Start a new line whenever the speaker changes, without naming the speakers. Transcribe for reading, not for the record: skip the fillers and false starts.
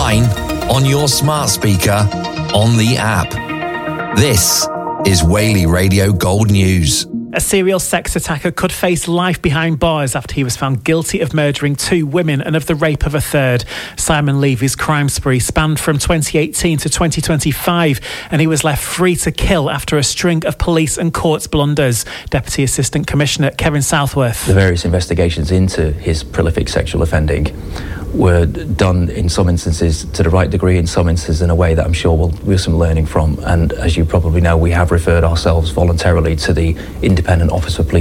online, on your smart speaker, on the app. This is Whaley Radio Gold News.
A serial sex attacker could face life behind bars after he was found guilty of murdering 2 women and of the rape of a third. Simon Levy's crime spree spanned from 2018 to 2025, and he was left free to kill after a string of police and courts blunders. Deputy Assistant Commissioner Kevin Southworth.
The various investigations into his prolific sexual offending were done in some instances to the right degree, in some instances in a way that I'm sure we'll have some learning from. And as you probably know, we have referred ourselves voluntarily to the Independent Office for Police